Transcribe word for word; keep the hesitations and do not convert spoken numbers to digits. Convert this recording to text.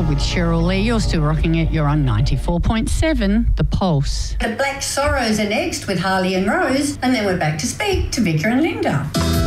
with Cheryl Lee. You're still rocking it. You're on ninety-four point seven, The Pulse. The Black Sorrows are next with Harley and Rose, and then we're back to speak to Victor and Linda.